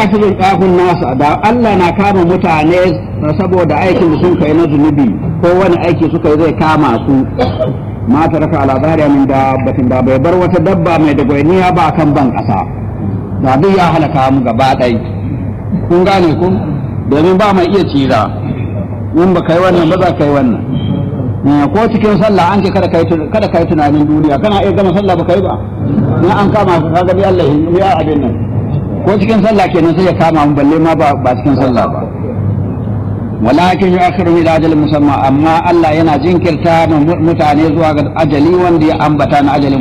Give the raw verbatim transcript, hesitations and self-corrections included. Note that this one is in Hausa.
yakhudhu qahun nasa da Allah na kama mutane saboda aikin da sun kai na zunubi ko wani aiki suka yi zai kama su ma taraka ala zahriya min dabbatin da bai bar wata dabba mai dagwainiya ba kan ban kasa da duk ya halaka mu gaba ɗai kun gane kun domin ba mai iya tsira in ba kai wannan ba za kai wannan ko cikin sallah an ce kada kai kada kai tunanin duniya kana iya gama sallah ba kai ba in an kama ka kaga bi Allah ya abin nan ko cikin sallah kenan sai ya kama mu balle ma ba ba cikin sallah ba walakin yu'akhiru ila ajalin musamma amma Allah yana jinkirta mutane zuwa ga ajali wanda ya ambata na ajalin